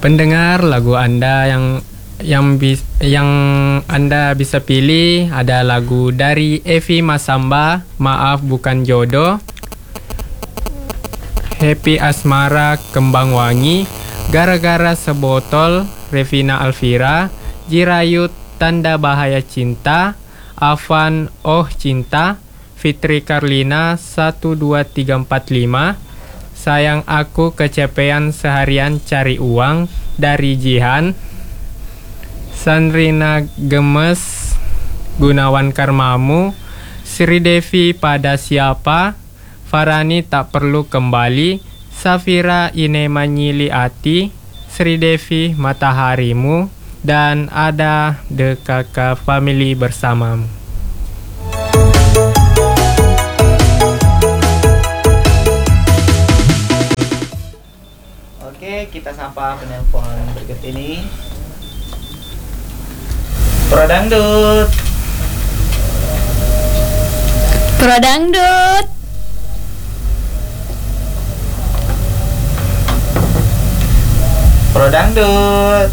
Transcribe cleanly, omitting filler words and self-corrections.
Pendengar, lagu Anda yang Anda bisa pilih ada lagu dari Evi Masamba, Maaf Bukan Jodoh, Happy Asmara Kembang Wangi, Gara-gara Sebotol Revina Alvira, Jirayut Tanda Bahaya Cinta, Avan Oh Cinta, Fitri Karlina 12345, Sayang Aku Kecapean Seharian Cari Uang dari Jihan, Sandrina Gemes Gunawan Karmamu, Sri Devi Pada Siapa, Farani Tak Perlu Kembali, Safira Inema Nyili Ati, Sri Devi Mataharimu, dan ada The Kakak Family Bersamamu. Oke, kita sapa penelpon berikut ini. Prodangdut. Prodangdut. Prodangdut.